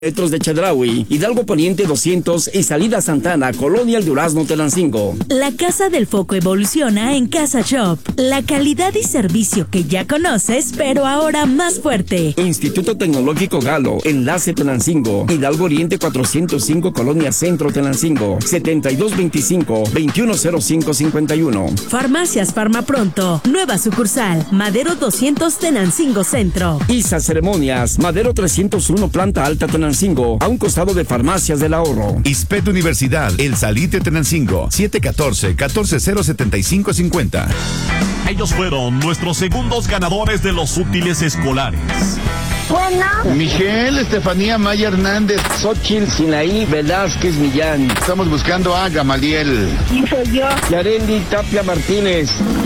Metros de Chedraui, Hidalgo Poniente 200 y Salida Santana, Colonia El Durazno, Tenancingo. La Casa del Foco evoluciona en Casa Shop. La calidad y servicio que ya conoces, pero ahora más fuerte. Instituto Tecnológico Galo, Enlace Tenancingo, Hidalgo Oriente 405, Colonia Centro, Tenancingo, 7225-210551. Farmacias Farmapronto, nueva sucursal, Madero 200, Tenancingo Centro. ISA Ceremonias, Madero 301, Planta Alta, Tenancingo, a un costado de Farmacias del Ahorro. ISPET Universidad, El Salite, Tenancingo, 714-1400-7550. Ellos fueron nuestros segundos ganadores de los útiles escolares. Bueno. Miguel, Estefanía Maya Hernández, Xochitl Sinaí Velázquez Millán. Estamos buscando a Gamaliel. ¿Quién soy yo? Yarendi Tapia Martínez.